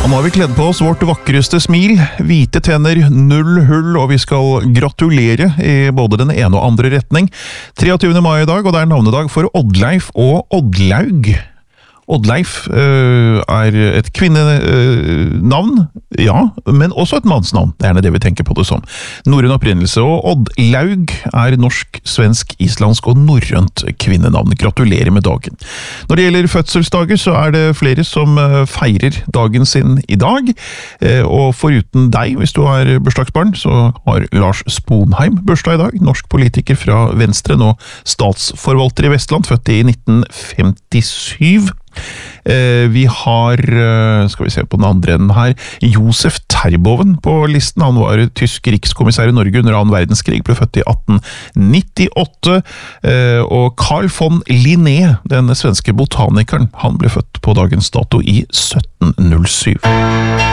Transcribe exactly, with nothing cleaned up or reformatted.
Nå har vi kledd på oss vårt vakreste smil, hvite tenner, null hull, og vi skal gratulere i både den ene og andre retning. treogtyvende mai i dag, og det er navnedag for Oddleif og Oddlaug. Oddleif øh, er et kvinnenavn, øh, ja, men også et mannsnavn. Det er gjerne det vi tenker på det som. Norrøn opprinnelse, og Oddlaug er norsk, svensk, islandsk og norrønt kvinnenavn. Gratulerer med dagen. Når det gjelder fødselsdager, så er det flere som feirer dagen sin i dag. Og foruten deg, hvis du er bursdagsbarn, så har Lars Sponheim bursdag i dag. Norsk politiker fra Venstre, nå statsforvalter i Vestland, født i nitten femtisyv. Vi har, skal vi se på den andre enden her, Josef Terboven på listen. Han var tysk rikskommissær i Norge under annen verdenskrig, ble født i atten nittiåtte. Og Carl von Linné, den svenske botanikeren, han ble født på dagens dato i sytten null syv.